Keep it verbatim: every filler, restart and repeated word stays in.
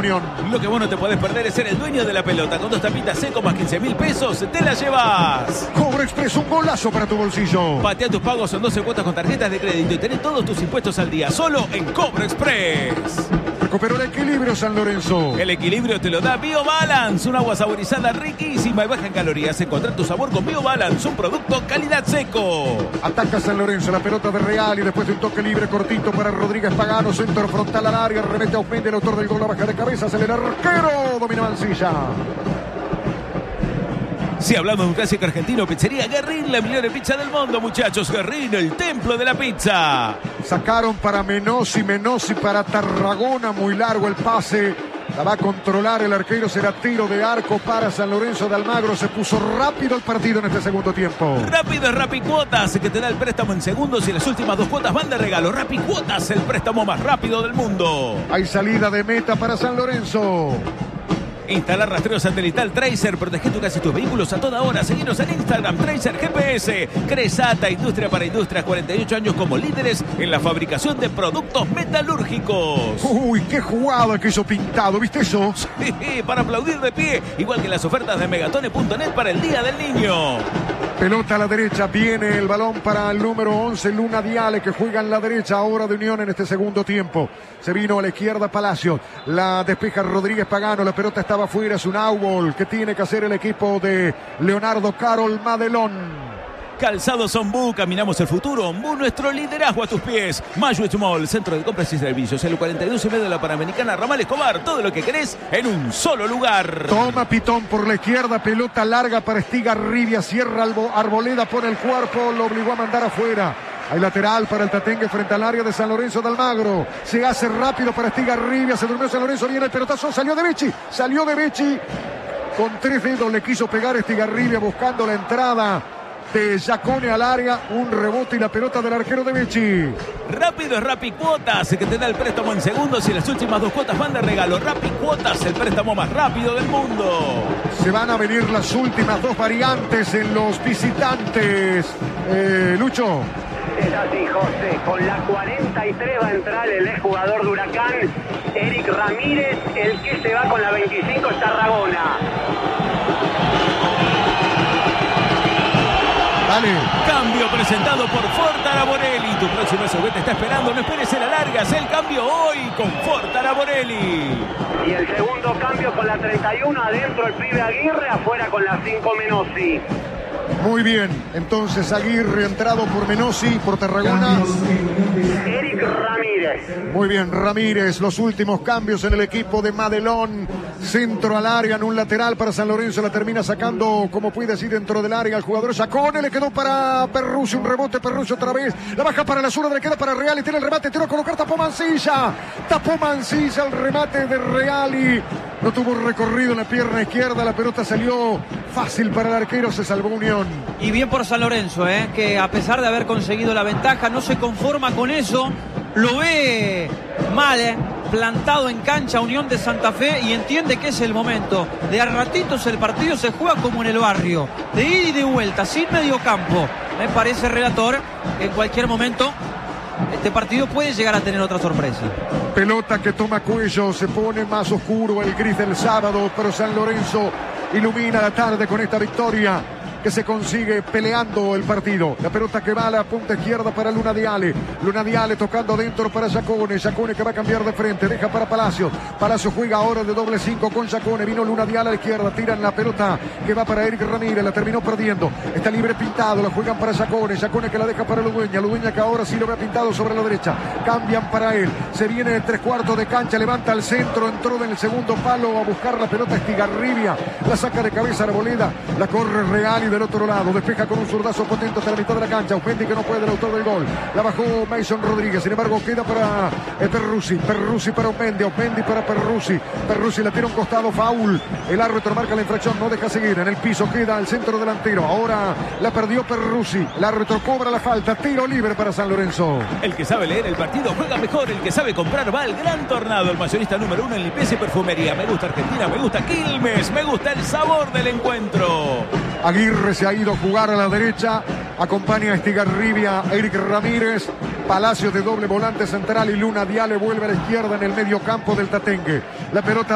Unión. Lo que vos no te podés perder es ser el dueño de la pelota. Con dos tapitas Seco más quince mil pesos, te la llevas. Cobro Express, un golazo para tu bolsillo. Patea tus pagos en doce cuotas con tarjetas de crédito y tenés todos tus impuestos al día, solo en Cobro Express. Recuperó el equilibrio San Lorenzo. El equilibrio te lo da BioBalance, un agua saborizada riquísima y baja en calorías. Encontrar tu sabor con BioBalance, un producto calidad Seco. Ataca San Lorenzo, la pelota de Real y después de un toque libre cortito para Rodríguez Pagano, centro frontal al área, remete a Osmendi, el autor del gol, la baja de cabeza, sale el arquero, domina Mancilla. Si hablamos de un clásico argentino, Pizzería Guerrín, la mejor pizza del mundo, muchachos. Guerrín, el templo de la pizza. Sacaron para Menossi, Menossi para Tarragona, muy largo el pase. La va a controlar el arquero, será tiro de arco para San Lorenzo de Almagro. Se puso rápido el partido en este segundo tiempo. Rápido es Rappi Cuotas, que te da el préstamo en segundos y las últimas dos cuotas van de regalo. Rappi Cuotas, el préstamo más rápido del mundo. Hay salida de meta para San Lorenzo. Instalar rastreo satelital Tracer, protege tu casa y tus vehículos a toda hora. Seguinos en Instagram, Tracer G P S. Cresata, Industria para Industrias, cuarenta y ocho años como líderes en la fabricación de productos metalúrgicos. Uy, qué jugada que hizo Pintado, ¿viste eso? Sí, para aplaudir de pie, igual que las ofertas de megatone punto net para el Día del Niño. Pelota a la derecha, viene el balón para el número once, Luna Diale, que juega en la derecha ahora de Unión en este segundo tiempo. Se vino a la izquierda Palacio, la despeja Rodríguez Pagano, la pelota estaba afuera, es un outball que tiene que hacer el equipo de Leonardo Carol Madelón. Calzados Ombú, caminamos el futuro. Ombú, nuestro liderazgo a tus pies. Mayo Mall, centro de compras y servicios. El cuarenta y dos y medio de la Panamericana, Ramal Escobar. Todo lo que querés en un solo lugar. Toma Pitón por la izquierda, pelota larga para Estigarribia. Cierra Arboleda por el cuerpo, lo obligó a mandar afuera. Hay lateral para el Tatengue frente al área de San Lorenzo de Almagro. Se hace rápido para Estigarribia. Se durmió San Lorenzo, viene el pelotazo. Salió de Becci. Salió de Becci. Con tres dedos le quiso pegar Estigarribia buscando la entrada de Giacone al área, un rebote y la pelota del arquero de Becci. Rápido es Rappi Cuotas, que te da el préstamo en segundos y las últimas dos cuotas van de regalo. Rappi Cuotas, el préstamo más rápido del mundo. Se van a venir las últimas dos variantes en los visitantes. Eh, Lucho. Es así, José. Con la cuarenta y tres va a entrar el exjugador de Huracán, Eric Ramírez. El que se va con la veinticinco es Tarragona. Dale. Cambio presentado por Ford Araborelli. Tu próximo S U V te está esperando. No esperes el alarga. Haz el cambio hoy con Ford Araborelli. Y el segundo cambio con la treinta y uno. Adentro el pibe Aguirre. Afuera con la cinco Menossi. Muy bien. Entonces Aguirre entrado por Menossi, por Tarragona. Eric Ramírez. Muy bien, Ramírez. Los últimos cambios en el equipo de Madelón. Centro al área en un lateral para San Lorenzo. La termina sacando, como puede decir, dentro del área. El jugador Giacone le quedó para Perruzzi. Un rebote, Perruzzi otra vez. La baja para la zurda, le queda para Reali. Tiene el remate, tiró a colocar, tapó Mancilla. Tapó Mancilla el remate de Reali. No tuvo recorrido en la pierna izquierda. La pelota salió fácil para el arquero. Se salvó Unión. Y bien por San Lorenzo, ¿eh? Que a pesar de haber conseguido la ventaja, no se conforma con eso. Lo ve mal, ¿eh? Plantado en cancha Unión de Santa Fe y entiende que es el momento. De a ratitos el partido se juega como en el barrio, de ida y de vuelta, sin medio campo. Me parece, relator, que en cualquier momento este partido puede llegar a tener otra sorpresa. Pelota que toma Cuello, se pone más oscuro el gris del sábado, pero San Lorenzo ilumina la tarde con esta victoria que se consigue peleando el partido. La pelota que va a la punta izquierda para Luna Diale. Luna Diale tocando dentro para Giacone. Giacone que va a cambiar de frente. Deja para Palacio. Palacio juega ahora de doble cinco con Giacone. Vino Luna Diale a la izquierda. Tiran la pelota que va para Eric Ramírez. La terminó perdiendo. Está libre Pintado. La juegan para Giacone. Giacone que la deja para Ludueña. Ludueña que ahora sí lo ve Pintado sobre la derecha. Cambian para él. Se viene el tres cuartos de cancha. Levanta al centro. Entró en el segundo palo a buscar la pelota Estigarribia. La saca de cabeza Arboleda. La corre Real y del otro lado despeja con un zurdazo potente hasta la mitad de la cancha. Osmendi que no puede, el autor del gol. La bajó Mason Rodríguez, sin embargo queda para eh, Perruzzi. Perruzzi para Osmendi, Osmendi para Perruzzi. Perruzzi la tira a un costado, foul. El árbitro marca la infracción, no deja seguir. En el piso queda el centro delantero. Ahora la perdió Perruzzi. El árbitro cobra la falta. Tiro libre para San Lorenzo. El que sabe leer el partido juega mejor. El que sabe comprar va al Gran Tornado. El mayorista número uno en limpieza y perfumería. Me gusta Argentina, me gusta Quilmes, me gusta el sabor del encuentro. Aguirre se ha ido a jugar a la derecha. Acompaña a Estigarribia, Eric Ramírez. Palacio de doble volante central y Luna Diale vuelve a la izquierda en el medio campo del Tatengue. La pelota